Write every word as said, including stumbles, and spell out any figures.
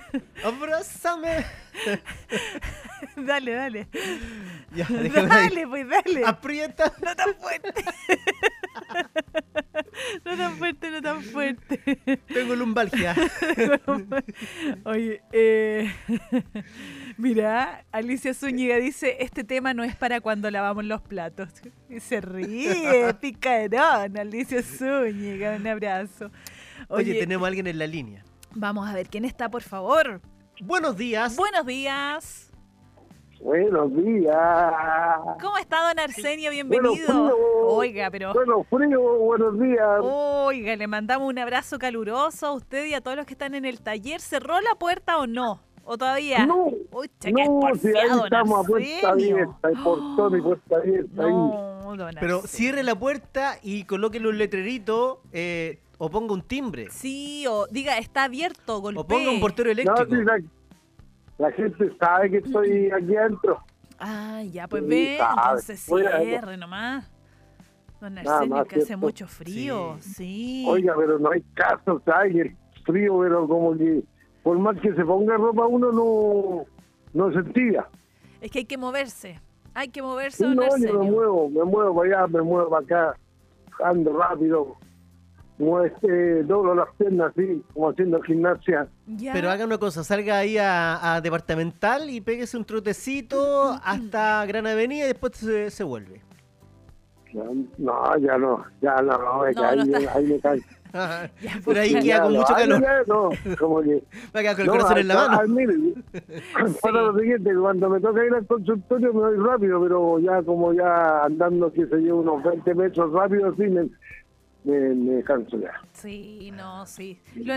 Abrázame. Dale, dale. Ya, déjame ahí. Dale, pues dale. Aprieta. No tan fuerte. No tan fuerte, no tan fuerte. Tengo lumbalgia. Oye, eh, mira, Alicia Zúñiga dice, este tema no es para cuando lavamos los platos. Y se ríe, picarón, Alicia Zúñiga, un abrazo. Oye, Oye, tenemos a alguien en la línea. vamos a ver quién está, por favor. Buenos días. Buenos días. Buenos días. ¿Cómo está, don Arsenio? Bienvenido. Bueno, frío. Oiga, pero... Bueno, frío, buenos días. Oiga, le mandamos un abrazo caluroso a usted y a todos los que están en el taller. ¿Cerró la puerta o no? ¿O todavía? No, Uy, che, qué no, si ahí porfiado, estamos a don puerta Arsenio. abierta, hay portón y puerta abierta ahí. No, don Pero Arsenio. cierre la puerta y colóquele un letrerito eh, o ponga un timbre. Sí, o diga, está abierto, golpee. O ponga un portero No, eléctrico. si la, la gente sabe que estoy aquí adentro. Ah, ya, pues Sí, ve, sabe. entonces Bueno. cierre nomás. Don Nada Arsenio, más, que hace ¿cierto? mucho frío, sí. Oiga, pero no hay caso, ¿sabes? El frío, pero como que por más que se ponga ropa uno no, no sentía. Es que hay que moverse, hay que moverse, Sí, don no, yo Arsenio. me muevo, me muevo para allá, me muevo para acá, ando rápido, como este, doblo las piernas así, como haciendo gimnasia. Ya. Pero haga una cosa, salga ahí a, a Departamental y péguese un trotecito hasta Gran Avenida y después se, se vuelve. No, ya no, ya no, no, es que No, ahí, no me- está. ahí me cae. Ya, Pero ahí pues, queda Ya, con no, mucho ahí calor. ya, no, como que... Va a quedar con el no, corazón en la acá- mano. ah, mire, para lo siguiente, cuando me toca ir al consultorio me voy rápido, pero ya como ya andando, que se yo, unos veinte metros rápido, así me, me, me canso ya. Sí, no, sí. Lo